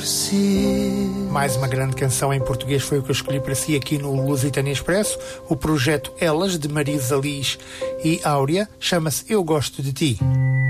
Mais uma grande canção em português foi o que eu escolhi para si aqui no Lusitânia Expresso. O projeto Elas, de Marisa Liz e Áurea, chama-se Eu Gosto de Ti.